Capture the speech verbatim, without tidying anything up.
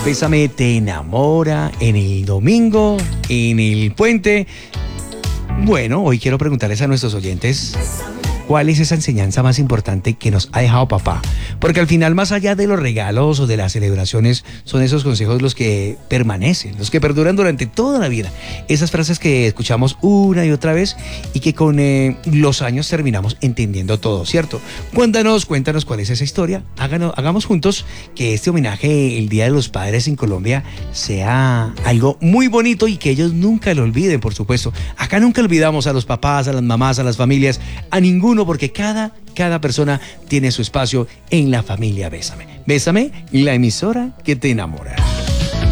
Bésame te enamora en el domingo, en el puente. Bueno, hoy quiero preguntarles a nuestros oyentes, ¿cuál es esa enseñanza más importante que nos ha dejado papá? Porque al final, más allá de los regalos o de las celebraciones, son esos consejos los que permanecen, los que perduran durante toda la vida. Esas frases que escuchamos una y otra vez y que con eh, los años terminamos entendiendo todo, ¿cierto? Cuéntanos, cuéntanos cuál es esa historia. Háganos, hagamos juntos que este homenaje, el Día de los Padres en Colombia, sea algo muy bonito y que ellos nunca lo olviden, por supuesto. Acá nunca olvidamos a los papás, a las mamás, a las familias, a ninguno, porque cada, cada persona tiene su espacio en la familia Bésame. Bésame, la emisora que te enamora.